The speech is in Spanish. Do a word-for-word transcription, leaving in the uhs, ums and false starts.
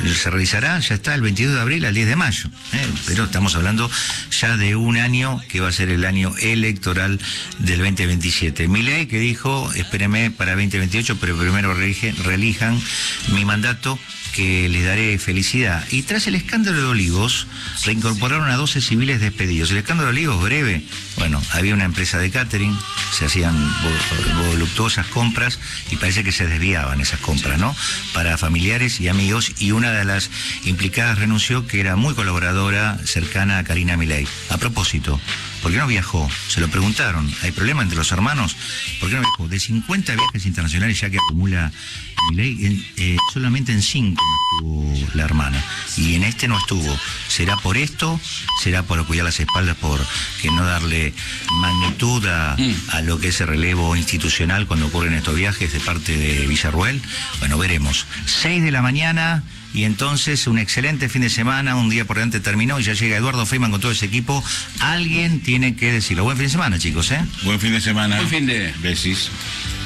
se realizará, ya está, el veintidós de abril al diez de mayo, ¿eh? Pero estamos hablando ya de un año que va a ser el año electoral del veinte veintisiete. Milei que dijo, espéreme para veinte veintiocho, pero primero reelijan mi mandato, que les daré felicidad. Y tras el escándalo de Olivos, reincorporaron a doce civiles despedidos. El escándalo de Olivos, breve, bueno, había una empresa de catering, se hacían voluptuosas compras y parece que se desviaban esas compras, ¿no? Para familiares y amigos, y una de las implicadas renunció, que era muy colaboradora, cercana a Karina Milei. A propósito, ¿por qué no viajó? Se lo preguntaron. ¿Hay problema entre los hermanos? ¿Por qué no viajó? De cincuenta viajes internacionales ya que acumula Milei, en, eh, solamente en cinco no estuvo la hermana. Y en este no estuvo. ¿Será por esto? ¿Será por cuidar las espaldas, por que no darle magnitud a, mm. a lo que es el relevo institucional cuando ocurren estos viajes de parte de Villarruel? Bueno, veremos. seis de la mañana... Y entonces un excelente fin de semana, un día por delante terminó y ya llega Eduardo Feynman con todo ese equipo. Alguien tiene que decirlo. Buen fin de semana, chicos, ¿eh? Buen fin de semana. Buen fin de... Besis.